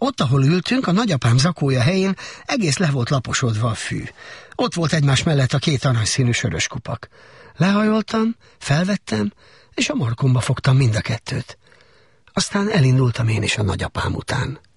Ott, ahol ültünk, a nagyapám zakója helyén egész le volt laposodva a fű. Ott volt egymás mellett a két aranyszínű sörös kupak. Lehajoltam, felvettem, és a markomba fogtam mind a kettőt. Aztán elindultam én is a nagyapám után.